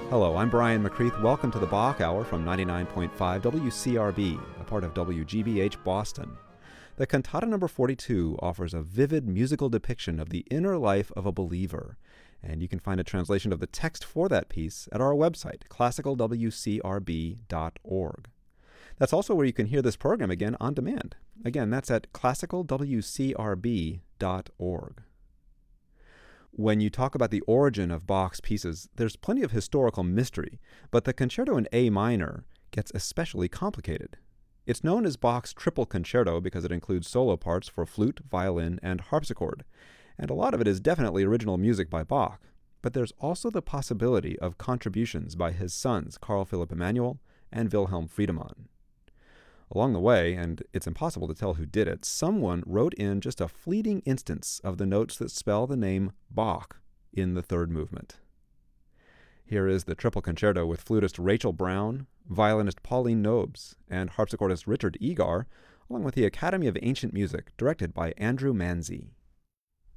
Hello, I'm Brian McCreath. Welcome to the Bach Hour from 99.5 WCRB, a part of WGBH Boston. The Cantata No. 42 offers a vivid musical depiction of the inner life of a believer, and you can find a translation of the text for that piece at our website, classicalwcrb.org. That's also where you can hear this program again on demand. Again, that's at classicalwcrb.org. When you talk about the origin of Bach's pieces, there's plenty of historical mystery, but the concerto in A minor gets especially complicated. It's known as Bach's triple concerto because it includes solo parts for flute, violin, and harpsichord, and a lot of it is definitely original music by Bach, but there's also the possibility of contributions by his sons Carl Philipp Emanuel and Wilhelm Friedemann. Along the way, and it's impossible to tell who did it, someone wrote in just a fleeting instance of the notes that spell the name Bach in the third movement. Here is the triple concerto with flutist Rachel Brown, violinist Pauline Nobes, and harpsichordist Richard Egar, along with the Academy of Ancient Music, directed by Andrew Manzi.